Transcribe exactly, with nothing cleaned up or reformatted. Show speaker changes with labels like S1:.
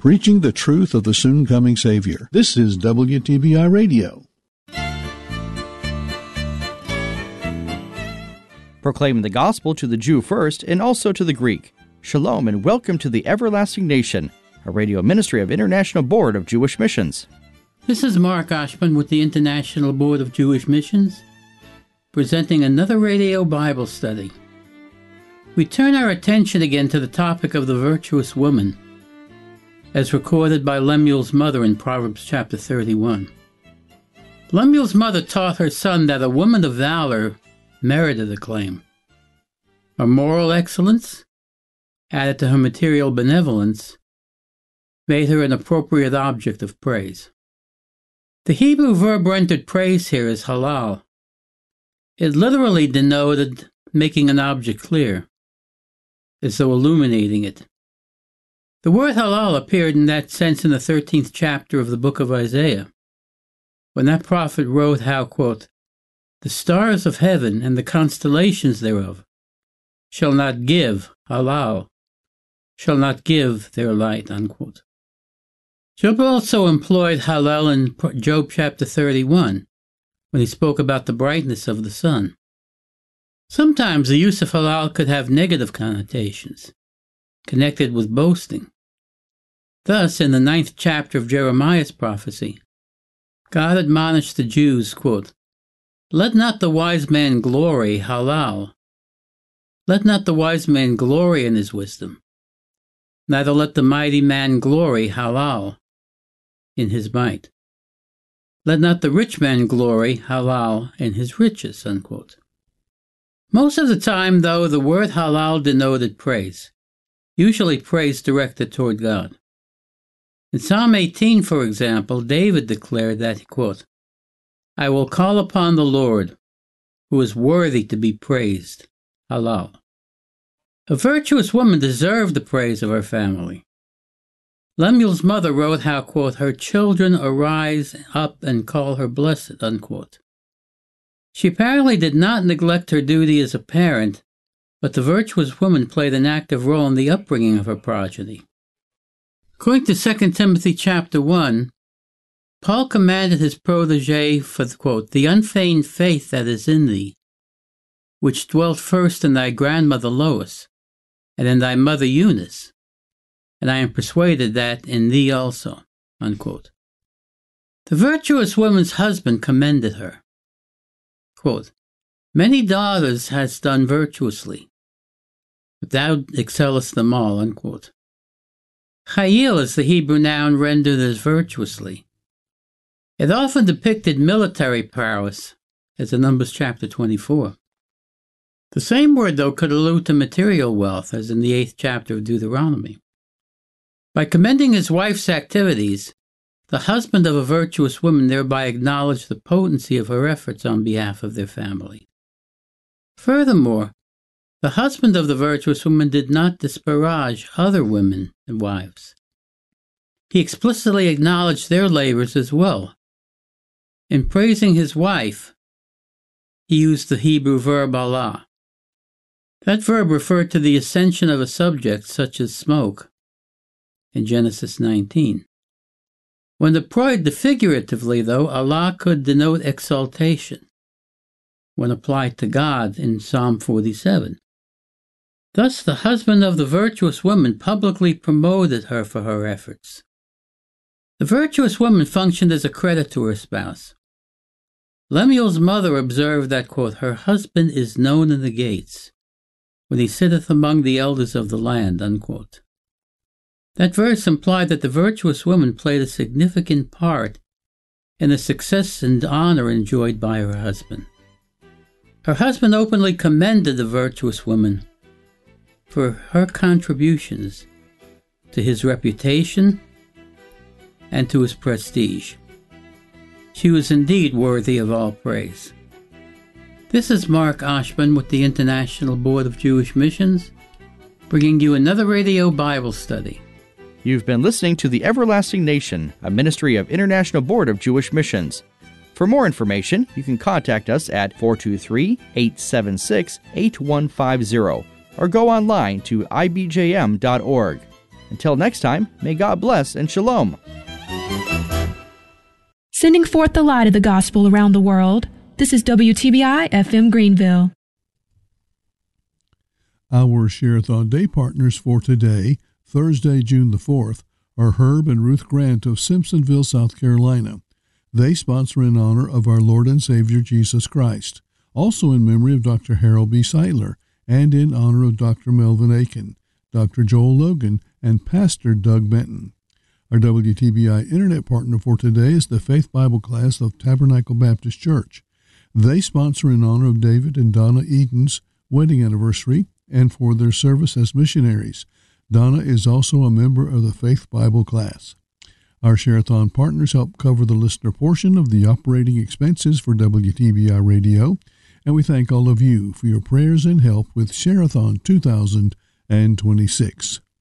S1: preaching the truth of the soon-coming Savior. This is W T B I Radio.
S2: Proclaiming the gospel to the Jew first and also to the Greek. Shalom and welcome to the Everlasting Nation, a radio ministry of International Board of Jewish Missions.
S3: This is Mark Oshman with the International Board of Jewish Missions, presenting another radio Bible study. We turn our attention again to the topic of the virtuous woman, as recorded by Lemuel's mother in Proverbs chapter thirty-one. Lemuel's mother taught her son that a woman of valor merited acclaim. Her moral excellence, added to her material benevolence, made her an appropriate object of praise. The Hebrew verb rendered praise here is halal. It literally denoted making an object clear, as though illuminating it. The word halal appeared in that sense in the thirteenth chapter of the book of Isaiah, when that prophet wrote how, quote, "The stars of heaven and the constellations thereof shall not give, halal, shall not give their light," unquote. Job also employed halal in Job chapter thirty-one, when he spoke about the brightness of the sun. Sometimes the use of halal could have negative connotations, connected with boasting. Thus, in the ninth chapter of Jeremiah's prophecy, God admonished the Jews, quote, "Let not the wise man glory, halal. Let not the wise man glory in his wisdom. Neither let the mighty man glory, halal, in his might. Let not the rich man glory, halal, in his riches," unquote. Most of the time, though, the word halal denoted praise, usually praise directed toward God. In Psalm eighteen, for example, David declared that, quote, "I will call upon the Lord, who is worthy to be praised," halal. A virtuous woman deserved the praise of her family. Lemuel's mother wrote how, quote, "Her children arise up and call her blessed," unquote. She apparently did not neglect her duty as a parent, but the virtuous woman played an active role in the upbringing of her progeny. According to Second Timothy chapter one, Paul commanded his protege for, quote, "the unfeigned faith that is in thee, which dwelt first in thy grandmother Lois, and in thy mother Eunice, and I am persuaded that in thee also," unquote. The virtuous woman's husband commended her. Quote, "Many daughters hast done virtuously, but thou excellest them all," unquote. Chayil is the Hebrew noun rendered as virtuously. It often depicted military prowess, as in Numbers chapter twenty-four. The same word, though, could allude to material wealth, as in the eighth chapter of Deuteronomy. By commending his wife's activities, the husband of a virtuous woman thereby acknowledged the potency of her efforts on behalf of their family. Furthermore, the husband of the virtuous woman did not disparage other women and wives. He explicitly acknowledged their labors as well. In praising his wife, he used the Hebrew verb Allah. That verb referred to the ascension of a subject such as smoke in Genesis nineteen. When deployed figuratively, though, Allah could denote exaltation when applied to God in Psalm forty-seven. Thus, the husband of the virtuous woman publicly promoted her for her efforts. The virtuous woman functioned as a credit to her spouse. Lemuel's mother observed that, quote, "Her husband is known in the gates, when he sitteth among the elders of the land," unquote. That verse implied that the virtuous woman played a significant part in the success and honor enjoyed by her husband. Her husband openly commended the virtuous woman for her contributions to his reputation and to his prestige. She was indeed worthy of all praise. This is Mark Oshman with the International Board of Jewish Missions, bringing you another radio Bible study.
S2: You've been listening to The Everlasting Nation, a ministry of International Board of Jewish Missions. For more information, you can contact us at four two three, eight seven six, eight one five zero or go online to I B J M dot org. Until next time, may God bless and shalom.
S4: Sending forth the light of the gospel around the world, this is W T B I F M Greenville.
S1: Our Share-a-thon Day partners for today, Thursday, June the fourth, are Herb and Ruth Grant of Simpsonville, South Carolina. They sponsor in honor of our Lord and Savior Jesus Christ, also in memory of Doctor Harold B. Seidler, and in honor of Doctor Melvin Aiken, Doctor Joel Logan, and Pastor Doug Benton. Our W T B I Internet partner for today is the Faith Bible class of Tabernacle Baptist Church. They sponsor in honor of David and Donna Eden's wedding anniversary and for their service as missionaries. Donna is also a member of the Faith Bible class. Our Share-a-thon partners help cover the listener portion of the operating expenses for W T B I Radio, and we thank all of you for your prayers and help with Share-a-thon two thousand twenty-six.